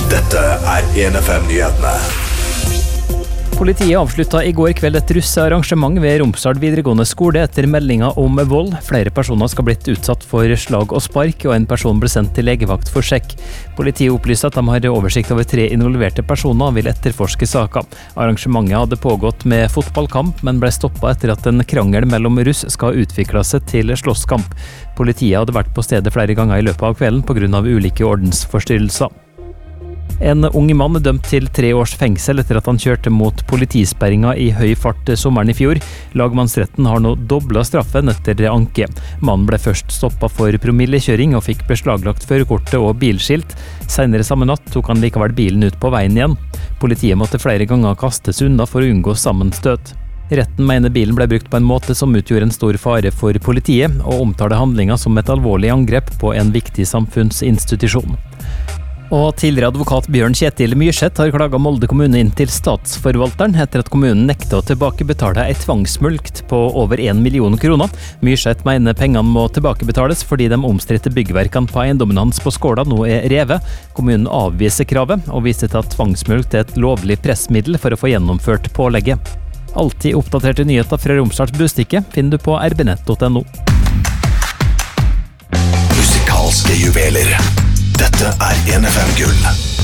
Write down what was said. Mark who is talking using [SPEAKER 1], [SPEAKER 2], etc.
[SPEAKER 1] Dette 1FM-nyhetene.
[SPEAKER 2] Politiet avslutta I går kveld et russearrangement ved Romsdal videregående skole etter meldinger om vold. Flere personer skal blitt utsatt for slag og spark, og en person ble sendt til legevakt for sjekk. Politiet opplyste at de har oversikt over 3 involverte personer og vil etterforske saken. Arrangementet hadde pågått med fotballkamp, men ble stoppet etter at en krangel mellom russ skal utvikle seg til slåsskamp. Politiet hadde vært på stedet flere ganger I løpet av kvelden på grunn av ulike ordensforstyrrelser. En ung mann dømt til 3 års fengsel etter at han kjørte mot politisperringer I høy fart sommeren I fjor. Lagmannsretten har nå doblet straffen etter anke. Mannen ble først stoppet for promillekjøring og fikk beslaglagt førerkortet og bilskilt. Senere samme natt tok han likevel bilen ut på veien igjen. Politiet måtte flere ganger kastes unna for å unngå sammenstøt. Retten mener bilen ble brukt på en måte som utgjorde en stor fare for politiet, og omtaler handlingen som et alvorlig angrep på en viktig samfunnsinstitusjon. Og tidligere advokat Bjørn Kjetil Myrseth har klaget Molde kommune inn til statsforvalteren etter at kommunen nektet å tilbakebetale et tvangsmulkt på over 1 million kroner. Myrseth mener pengene må tilbakebetales fordi de omstridte byggverkene på eiendommen hans på Skåla nå revet. Kommunen avviser kravet og viser til at tvangsmulkt et lovlig pressmiddel for å få gjennomført pålegget. Alltid oppdaterte nyheter fra Romsdals Bustikke finner du på rbnett.no.
[SPEAKER 1] Musikalske juveler. Dette 1FM Gull.